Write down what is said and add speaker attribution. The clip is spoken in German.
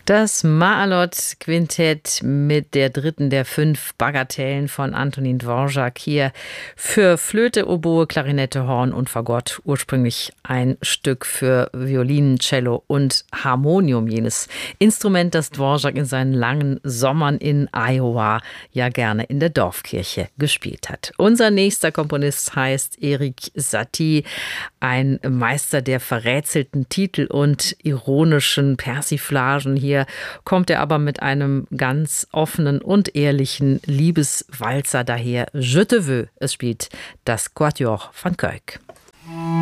Speaker 1: Das Maalot-Quintett mit der dritten der 5 Bagatellen von Antonín Dvořák hier für Flöte, Oboe, Klarinette, Horn und Fagott. Ursprünglich ein Stück für Violinen, Cello und Harmonium. Jenes Instrument, das Dvořák in seinen langen Sommern in Iowa ja gerne in der Dorfkirche gespielt hat. Unser nächster Komponist heißt Erik Satie, ein Meister der verrätselten Titel und ironischen Persiflagen. Hier kommt er aber mit einem ganz offenen und ehrlichen Liebeswalzer daher. Je te veux. Es spielt das Quatuor van Cuijk.